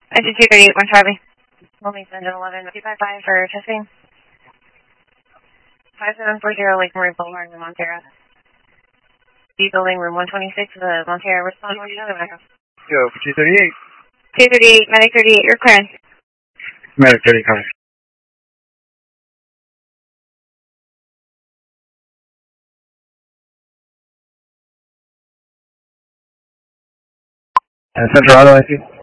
Engine 238, 1 Charlie. Wilmington, engine 11, 255 for testing. 5740 Lake Murray Boulevard in Montero. B building room 126 of the Montero. Respond to another Medic. Go for 238. 238, Medic 38, you're clearance. Medic 30, copy. Central Auto, I see.